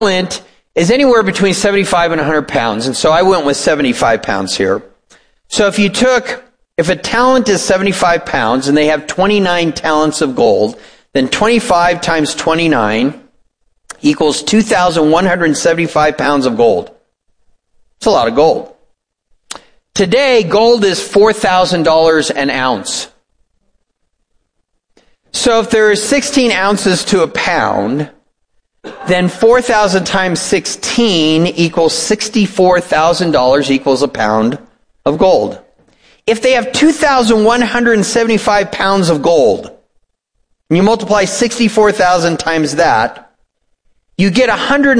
talent is anywhere between 75 and 100 pounds. And so I went with 75 pounds here. So if a talent is 75 pounds and they have 29 talents of gold, then 25 times 29 equals 2,175 pounds of gold. It's a lot of gold. Today, gold is $4,000 an ounce. So if there is 16 ounces to a pound, then 4,000 times 16 equals $64,000 equals a pound of gold. If they have 2,175 pounds of gold, and you multiply 64,000 times that, you get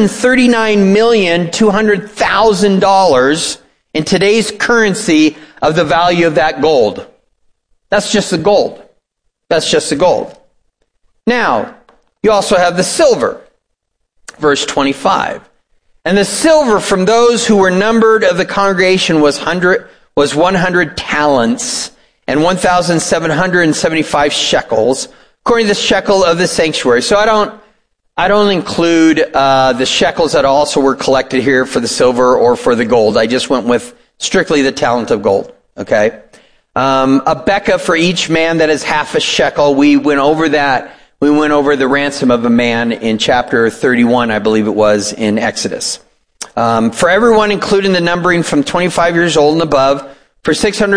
$139,200,000 in today's currency of the value of that gold. That's just the gold. That's just the gold. Now, you also have the silver. Verse 25. And the silver from those who were numbered of the congregation was 100 talents and 1,775 shekels, according to the shekel of the sanctuary. So I don't include the shekels that also were collected here for the silver or for the gold. I just went with strictly the talent of gold. Okay, a bekah for each man, that is half a shekel. We went over that. We went over the ransom of a man in chapter 31, I believe it was, in Exodus. For everyone, including the numbering from 25 years old and above, for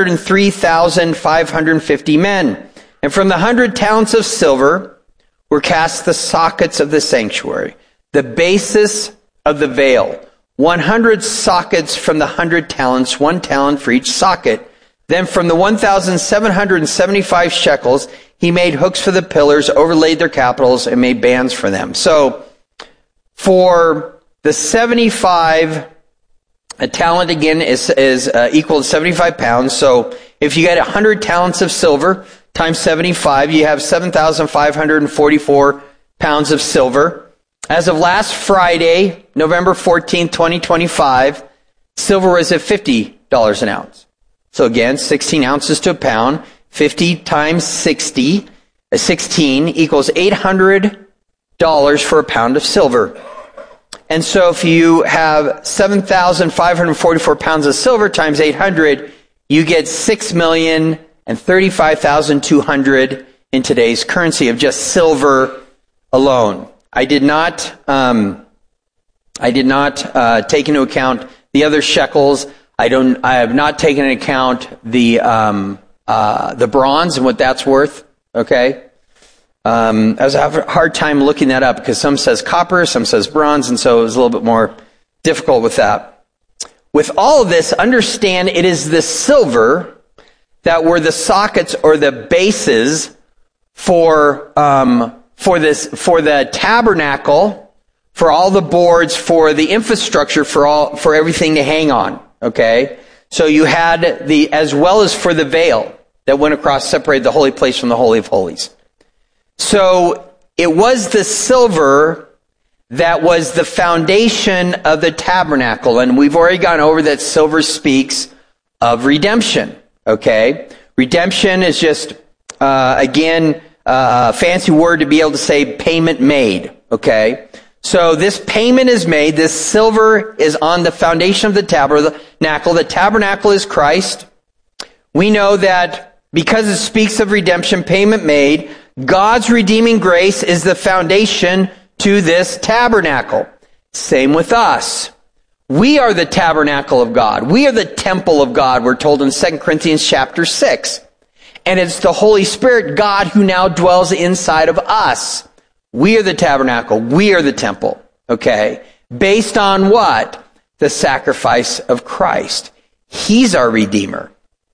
603,550 men. And from the 100 talents of silver were cast the sockets of the sanctuary, the basis of the veil. 100 sockets from the 100 talents, 1 talent for each socket. Then from the 1,775 shekels, he made hooks for the pillars, overlaid their capitals, and made bands for them. So, for the 75, a talent again is equal to 75 pounds. So, if you get 100 talents of silver times 75, you have 7,544 pounds of silver. As of last Friday, November 14th, 2025, silver was at $50 an ounce. So again, 16 ounces to a pound. 50 times 16 equals $800 for a pound of silver. And so if you have 7,544 pounds of silver times 800, you get 6,035,200 in today's currency of just silver alone. I did not take into account the other shekels. I have not taken into account the bronze and what that's worth. Okay, I was having a hard time looking that up because some says copper, some says bronze, and so it was a little bit more difficult with that. With all of this, understand it is the silver that were the sockets or the bases for the tabernacle, for all the boards, for the infrastructure, for everything to hang on. Okay, so you had as well as for the veil that went across, separated the holy place from the Holy of Holies. So it was the silver that was the foundation of the tabernacle, and we've already gone over that silver speaks of redemption. Okay, redemption is just again a fancy word to be able to say payment made. Okay. So this payment is made. This silver is on the foundation of the tabernacle. The tabernacle is Christ. We know that because it speaks of redemption, payment made, God's redeeming grace is the foundation to this tabernacle. Same with us. We are the tabernacle of God. We are the temple of God, we're told in 2 Corinthians chapter 6. And it's the Holy Spirit, God, who now dwells inside of us. We are the tabernacle. We are the temple. Okay? Based on what? The sacrifice of Christ. He's our Redeemer.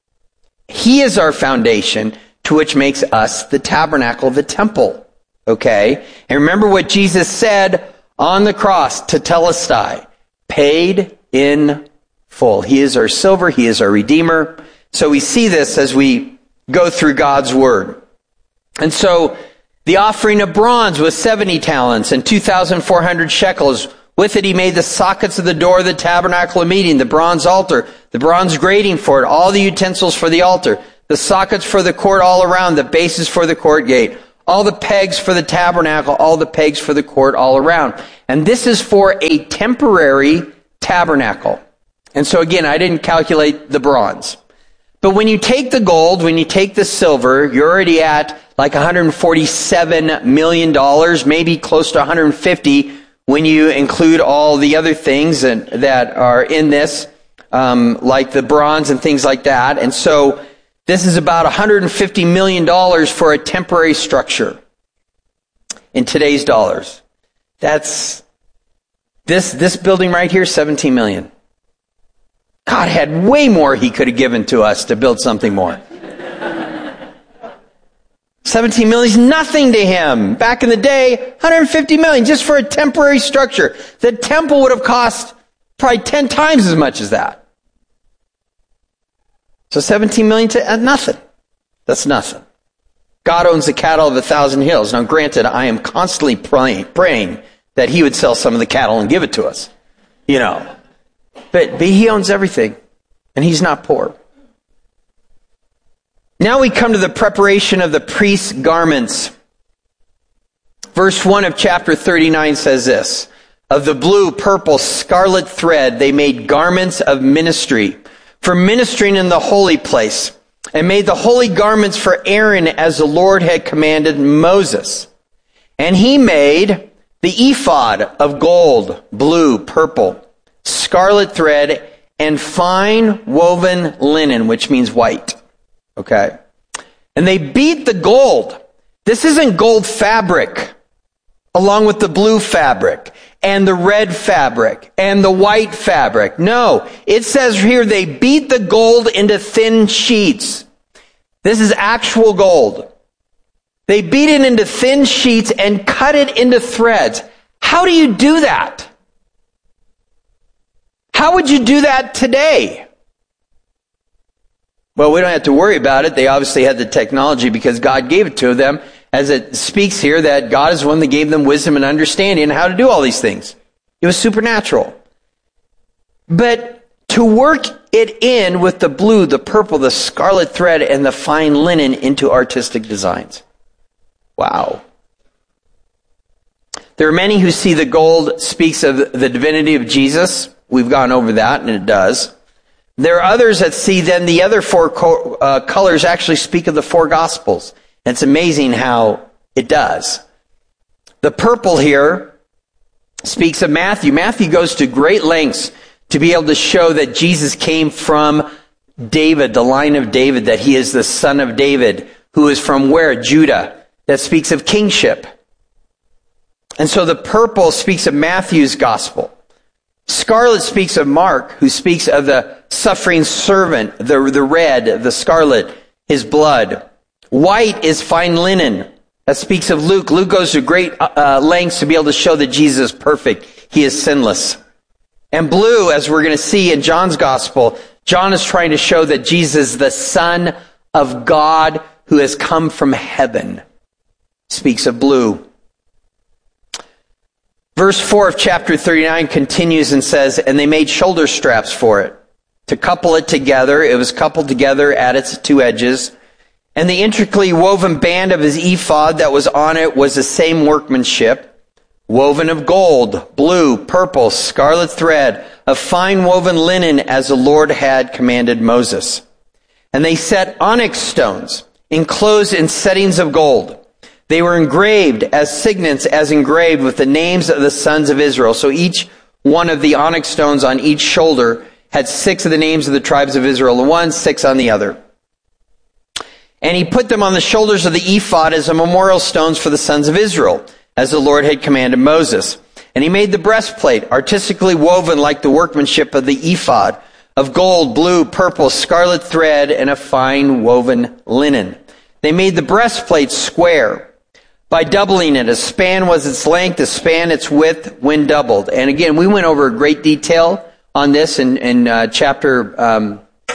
He is our foundation, to which makes us the tabernacle, the temple. Okay? And remember what Jesus said on the cross, tetelestai, paid in full. He is our silver. He is our Redeemer. So we see this as we go through God's Word. And so the offering of bronze was 70 talents and 2,400 shekels. With it he made the sockets of the door of the tabernacle of meeting, the bronze altar, the bronze grating for it, all the utensils for the altar, the sockets for the court all around, the bases for the court gate, all the pegs for the tabernacle, all the pegs for the court all around. And this is for a temporary tabernacle. And so again, I didn't calculate the bronze. But when you take the gold, when you take the silver, you're already at like $147 million, maybe close to 150 when you include all the other things that are in this, like the bronze and things like that. And so this is about $150 million for a temporary structure in today's dollars. That's this building right here, $17 million. God had way more he could have given to us to build something more. 17 million is nothing to him. Back in the day, 150 million just for a temporary structure. The temple would have cost probably 10 times as much as that. So 17 million to nothing. That's nothing. God owns the cattle of 1,000 hills. Now granted, I am constantly praying that he would sell some of the cattle and give it to us. You know. But he owns everything. And he's not poor. Now we come to the preparation of the priest's garments. Verse 1 of chapter 39 says this. Of the blue, purple, scarlet thread, they made garments of ministry for ministering in the holy place, and made the holy garments for Aaron as the Lord had commanded Moses. And he made the ephod of gold, blue, purple, scarlet thread, and fine woven linen, which means white. Okay. And they beat the gold. This isn't gold fabric along with the blue fabric and the red fabric and the white fabric. No, it says here they beat the gold into thin sheets. This is actual gold. They beat it into thin sheets and cut it into threads. How do you do that? How would you do that today? Well, we don't have to worry about it. They obviously had the technology because God gave it to them. As it speaks here that God is the one that gave them wisdom and understanding on how to do all these things. It was supernatural. But to work it in with the blue, the purple, the scarlet thread, and the fine linen into artistic designs. Wow. There are many who see the gold speaks of the divinity of Jesus. We've gone over that, and it does. There are others that see then the other four colors actually speak of the four Gospels. And it's amazing how it does. The purple here speaks of Matthew. Matthew goes to great lengths to be able to show that Jesus came from David, the line of David, that he is the son of David, who is from where? Judah. That speaks of kingship. And so the purple speaks of Matthew's gospel. Scarlet speaks of Mark, who speaks of the suffering servant, the red, the scarlet, his blood. White is fine linen. That speaks of Luke. Luke goes to great lengths to be able to show that Jesus is perfect. He is sinless. And blue, as we're going to see in John's gospel, John is trying to show that Jesus is the Son of God who has come from heaven. Speaks of blue. Verse 4 of chapter 39 continues and says, and they made shoulder straps for it to couple it together. It was coupled together at its two edges. And the intricately woven band of his ephod that was on it was the same workmanship, woven of gold, blue, purple, scarlet thread, of fine woven linen as the Lord had commanded Moses. And they set onyx stones, enclosed in settings of gold. They were engraved as signets, as engraved with the names of the sons of Israel. So each one of the onyx stones on each shoulder had 6 of the names of the tribes of Israel on one, 6 on the other. And he put them on the shoulders of the ephod as a memorial stones for the sons of Israel, as the Lord had commanded Moses. And he made the breastplate, artistically woven like the workmanship of the ephod, of gold, blue, purple, scarlet thread, and a fine woven linen. They made the breastplate square by doubling it. A span was its length, a span its width when doubled. And again, we went over great detail on this in chapter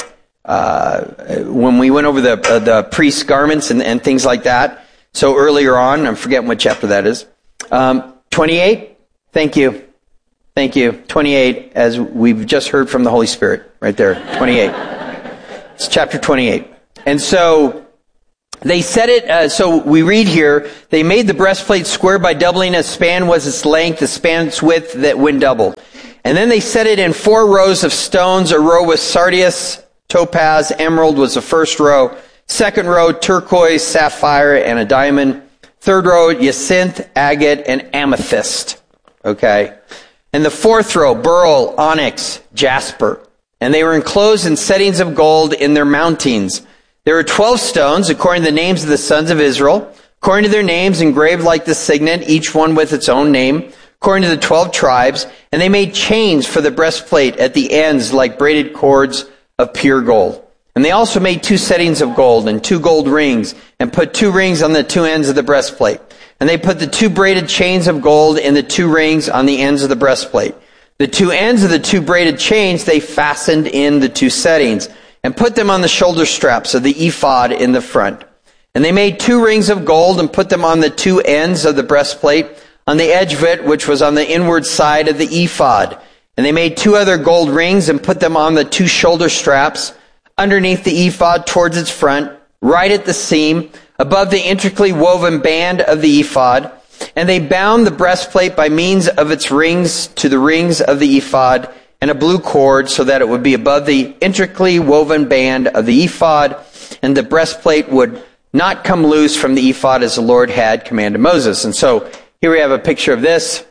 when we went over the priest's garments and things like that. So earlier on, I'm forgetting what chapter that is. 28? Thank you. 28, as we've just heard from the Holy Spirit, right there. 28. It's chapter 28. And so They set it, so we read here, they made the breastplate square by doubling a span was its length, a span's width that when doubled. And then they set it in 4 rows of stones. A row was sardius, topaz, emerald was the first row. Second row, turquoise, sapphire, and a diamond. Third row, jacinth, agate, and amethyst. Okay. And the fourth row, beryl, onyx, jasper. And they were enclosed in settings of gold in their mountings. There were 12 stones, according to the names of the sons of Israel, according to their names engraved like the signet, each one with its own name, according to the 12 tribes. And they made chains for the breastplate at the ends like braided cords of pure gold. And they also made 2 settings of gold and 2 gold rings, and put 2 rings on the 2 ends of the breastplate. And they put the 2 braided chains of gold in the 2 rings on the ends of the breastplate. The 2 ends of the 2 braided chains they fastened in the 2 settings, and put them on the shoulder straps of the ephod in the front. And they made 2 rings of gold, and put them on the 2 ends of the breastplate, on the edge of it, which was on the inward side of the ephod. And they made 2 other gold rings, and put them on the 2 shoulder straps, underneath the ephod towards its front, right at the seam, above the intricately woven band of the ephod. And they bound the breastplate by means of its rings to the rings of the ephod, and a blue cord, so that it would be above the intricately woven band of the ephod, and the breastplate would not come loose from the ephod as the Lord had commanded Moses. And so here we have a picture of this.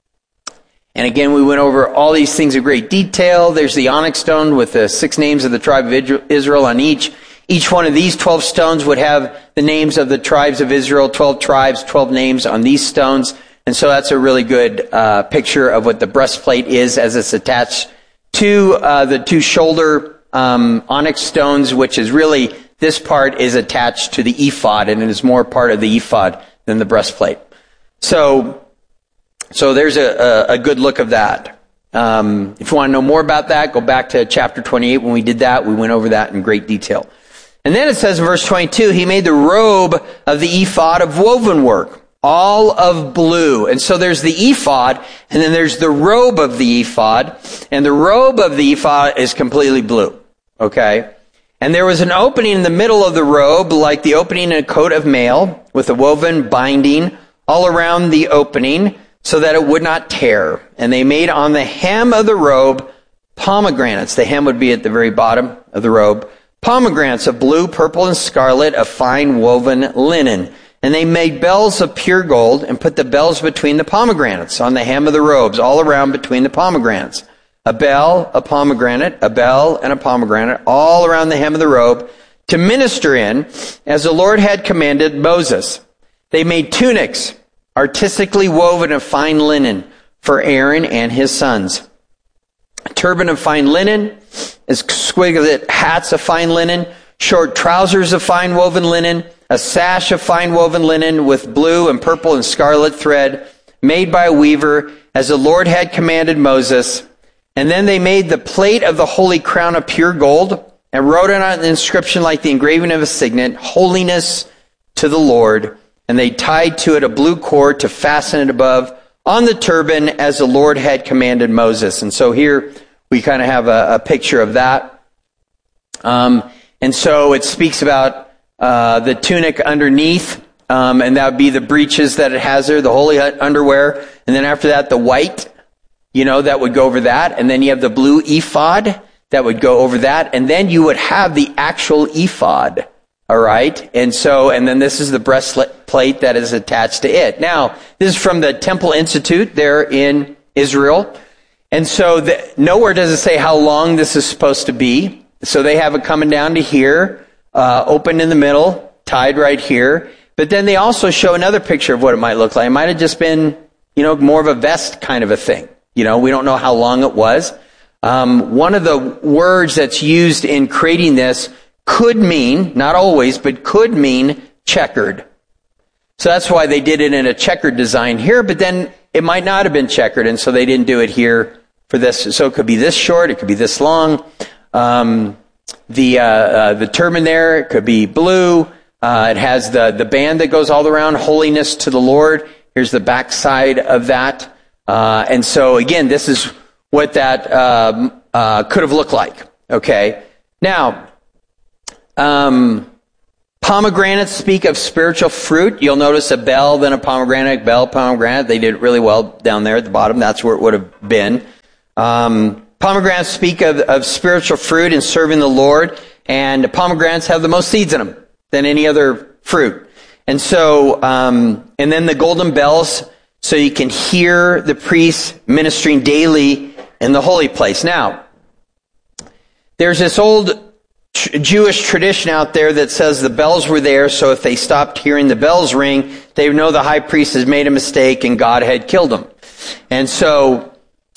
And again, we went over all these things in great detail. There's the onyx stone with the 6 names of the tribe of Israel on each. Each one of these 12 stones would have the names of the tribes of Israel, 12 tribes, 12 names on these stones. And so that's a really good picture of what the breastplate is as it's attached to the 2 shoulder onyx stones, which is really, this part is attached to the ephod, and it is more part of the ephod than the breastplate. So there's a good look of that. If you want to know more about that, go back to chapter 28. When we did that, we went over that in great detail. And then it says in verse 22, he made the robe of the ephod of woven work, all of blue. And so there's the ephod, and then there's the robe of the ephod, and the robe of the ephod is completely blue. Okay? And there was an opening in the middle of the robe, like the opening in a coat of mail, with a woven binding all around the opening, so that it would not tear. And they made on the hem of the robe pomegranates. The hem would be at the very bottom of the robe. Pomegranates of blue, purple, and scarlet of fine woven linen. And they made bells of pure gold, and put the bells between the pomegranates on the hem of the robes, all around between the pomegranates. A bell, a pomegranate, a bell, and a pomegranate, all around the hem of the robe, to minister in, as the Lord had commanded Moses. They made tunics, artistically woven of fine linen, for Aaron and his sons. A turban of fine linen, exquisite hats of fine linen, short trousers of fine woven linen, a sash of fine woven linen with blue and purple and scarlet thread, made by a weaver, as the Lord had commanded Moses. And then they made the plate of the holy crown of pure gold, and wrote on it an inscription like the engraving of a signet, holiness to the Lord. And they tied to it a blue cord to fasten it above on the turban, as the Lord had commanded Moses. And so here we kind of have a picture of that. And so it speaks about the tunic underneath, and that would be the breeches that it has there, the holy underwear. And then after that, the white, that would go over that. And then you have the blue ephod that would go over that. And then you would have the actual ephod. All right. And then this is the breastplate that is attached to it. Now, this is from the Temple Institute there in Israel. And so nowhere does it say how long this is supposed to be. So they have it coming down to here, open in the middle, tied right here. But then they also show another picture of what it might look like. It might have just been, more of a vest kind of a thing. We don't know how long it was. One of the words that's used in creating this could mean, not always, but could mean checkered. So that's why they did it in a checkered design here, but then it might not have been checkered, and so they didn't do it here for this. So it could be this short, it could be this long. The turban there, it could be blue. It has the band that goes all around, holiness to the Lord. Here's the back side of that. And so again, this is what that could have looked like. Okay. Now, Pomegranates speak of spiritual fruit. You'll notice a bell, then a pomegranate, bell, pomegranate. They did it really well down there at the bottom. That's where it would have been. Pomegranates speak of spiritual fruit and serving the Lord. And pomegranates have the most seeds in them than any other fruit. And so, and then the golden bells, so you can hear the priests ministering daily in the holy place. Now, there's this old Jewish tradition out there that says the bells were there, so if they stopped hearing the bells ring, they would know the high priest has made a mistake and God had killed him. And so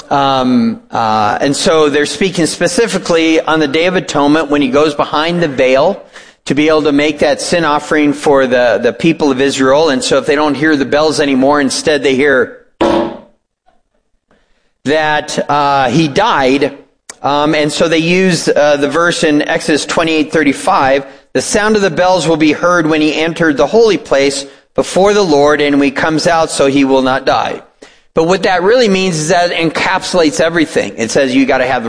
they're speaking specifically on the Day of Atonement when he goes behind the veil to be able to make that sin offering for the people of Israel. And so if they don't hear the bells anymore, instead they hear that he died. And so they use the verse in Exodus 28:35, the sound of the bells will be heard when he entered the holy place before the Lord, and when he comes out, so he will not die. But what that really means is that it encapsulates everything. It says you got to have the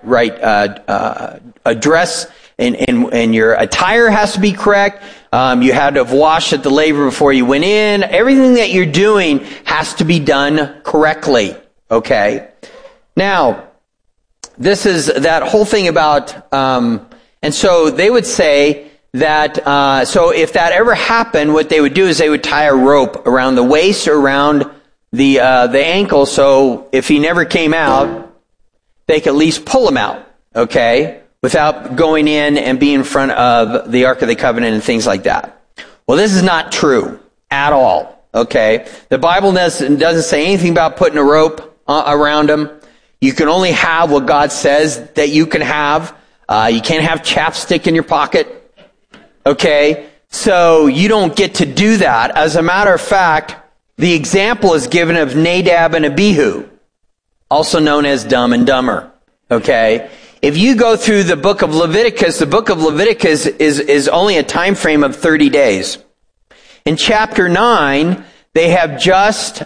right address, and your attire has to be correct. You had to have washed at the laver before you went in. Everything that you're doing has to be done correctly. Okay? Now, this is that whole thing about, and so they would say that, so if that ever happened, what they would do is they would tie a rope around the waist or around the ankle, so if he never came out, they could at least pull him out, okay, without going in and being in front of the Ark of the Covenant and things like that. Well, this is not true at all, okay? The Bible doesn't say anything about putting a rope around him. You can only have what God says that you can have. You can't have chapstick in your pocket. Okay? So you don't get to do that. As a matter of fact, the example is given of Nadab and Abihu, also known as Dumb and Dumber. Okay? If you go through the book of Leviticus, the book of Leviticus is only a time frame of 30 days. In chapter 9, they have just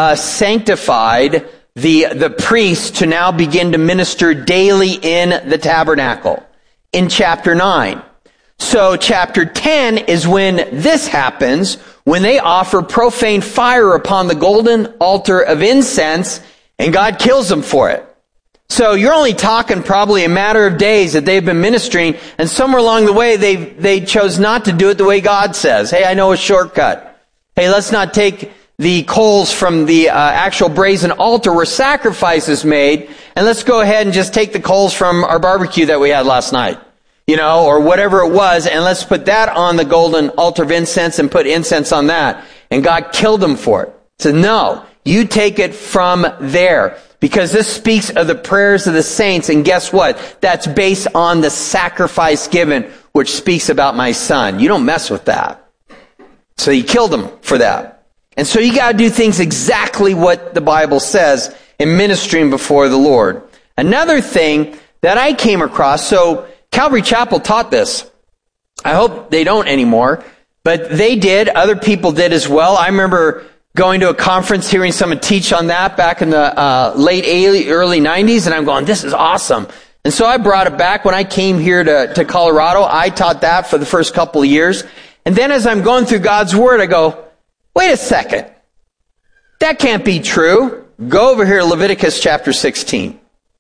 sanctified the priest to now begin to minister daily in the tabernacle in chapter 9. So chapter 10 is when this happens, when they offer profane fire upon the golden altar of incense, and God kills them for it. So you're only talking probably a matter of days that they've been ministering, and somewhere along the way they chose not to do it the way God says. Hey, I know a shortcut. Hey, let's not take the coals from the actual brazen altar where sacrifice is made, and let's go ahead and just take the coals from our barbecue that we had last night, or whatever it was, and let's put that on the golden altar of incense and put incense on that. And God killed them for it. So no, you take it from there, because this speaks of the prayers of the saints, and guess what? That's based on the sacrifice given, which speaks about my son. You don't mess with that. So he killed them for that. And so you got to do things exactly what the Bible says in ministering before the Lord. Another thing that I came across, so Calvary Chapel taught this. I hope they don't anymore, but they did. Other people did as well. I remember going to a conference, hearing someone teach on that back in the late early 90s, and I'm going, this is awesome. And so I brought it back when I came here to Colorado. I taught that for the first couple of years. And then as I'm going through God's Word, I go, wait a second. That can't be true. Go over here to Leviticus chapter 16.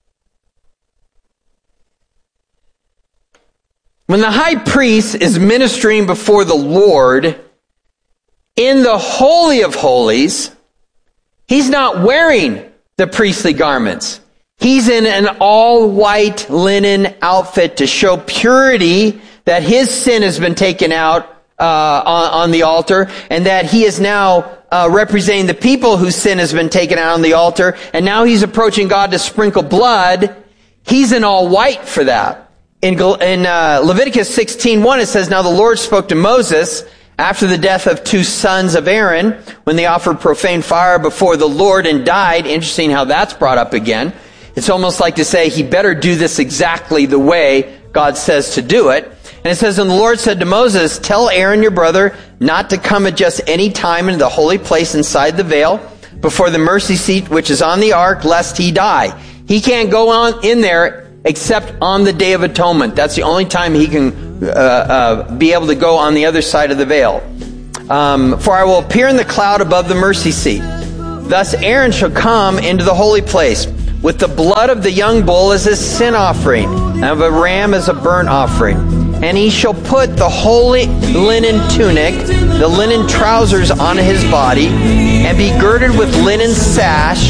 When the high priest is ministering before the Lord in the Holy of Holies, he's not wearing the priestly garments. He's in an all-white linen outfit to show purity, that his sin has been taken out on the altar, and that he is now representing the people whose sin has been taken out on the altar, and now he's approaching God to sprinkle blood. He's in all white for that. In Leviticus 16:1, it says, "Now the Lord spoke to Moses after the death of two sons of Aaron, when they offered profane fire before the Lord and died." Interesting how that's brought up again. It's almost like to say he better do this exactly the way God says to do it. And it says, "And the Lord said to Moses, tell Aaron your brother not to come at just any time into the holy place inside the veil, before the mercy seat which is on the ark, lest he die." He can't go on in there except on the Day of Atonement. That's the only time he can be able to go on the other side of the veil. For I will appear in the cloud above the mercy seat. Thus Aaron shall come into the holy place with the blood of the young bull as his sin offering, and of a ram as a burnt offering. And he shall put the holy linen tunic, the linen trousers on his body, and be girded with linen sash,